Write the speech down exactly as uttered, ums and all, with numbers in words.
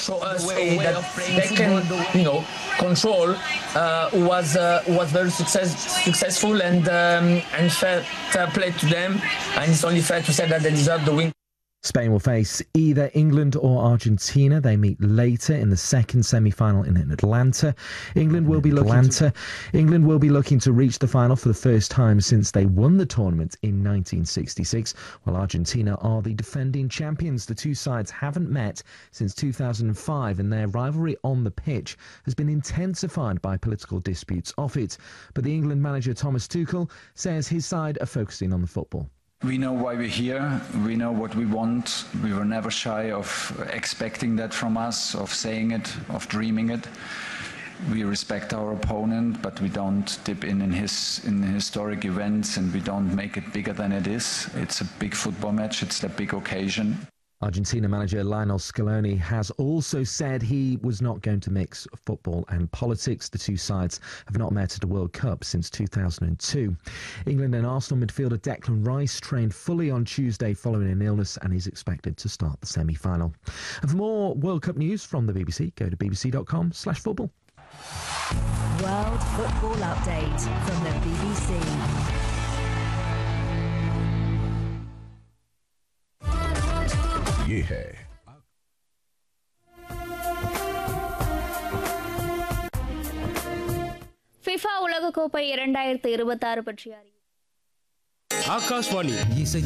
show us a way that they can, you know, control, uh, was uh, was very success, successful and um, and fair, fair play to them. And it's only fair to say that they deserve the win. Spain will face either England or Argentina. They meet later in the second semi-final in Atlanta. England will be looking Atlanta. To, England will be looking to reach the final for the first time since they won the tournament in nineteen sixty-six, while Argentina are the defending champions. The two sides haven't met since two thousand five, and their rivalry on the pitch has been intensified by political disputes off it. But the England manager Thomas Tuchel says his side are focusing on the football. We know why we're here. We know what we want. We were never shy of expecting that from us, of saying it, of dreaming it. We respect our opponent, but we don't dip in in his in historic events, and we don't make it bigger than it is. It's a big football match. It's a big occasion. Argentina manager Lionel Scaloni has also said he was not going to mix football and politics. The two sides have not met at a World Cup since two thousand two. England and Arsenal midfielder Declan Rice trained fully on Tuesday following an illness and is expected to start the semi-final. And for more World Cup news from the B B C, go to bbc.com slash football. World Football Update from the B B C. ये है FIFA உலகக்கோப்பை இரண்டாயிரத்து இருபத்தாறு பற்றிய அறிவிப்பு. ஆகாஷ்வாணி இசை